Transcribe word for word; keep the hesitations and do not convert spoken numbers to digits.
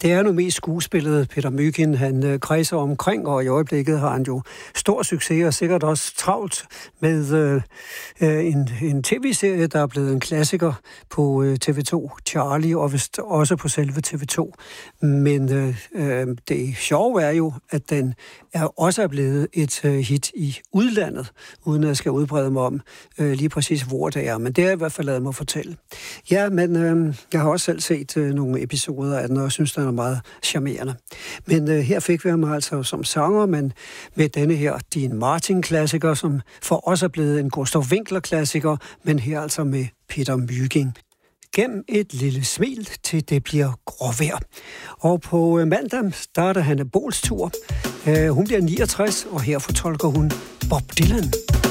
Det er nu mest skuespillet, Peter Mygind, han øh, kredser omkring, og i øjeblikket har han jo stor succes og sikkert også travlt med øh, en, en tv-serie, der er blevet en klassiker på øh, T V to, Charlie, og vist også på selve T V to. Men øh, øh, det sjove er jo, at den er også er blevet et øh, hit i udlandet, uden at jeg skal udbrede mig om øh, lige præcis, hvor det er. Men det er i hvert fald ladet mig fortælle. Ja, men øh, jeg har også selv set øh, nogle episoder af den, og jeg synes, den er meget charmerende. Men øh, her fik vi ham altså som sanger, men med denne her Dean Martin-klassiker, som for os er blevet en Gustav Winckler-klassiker, men her altså med Peter Mygind. Gennem et lille smil, til det bliver gråvejr. Og på øh, mandag starter Hanne Bols tur. Øh, hun bliver niogtres, og her fortolker hun Bob Dylan.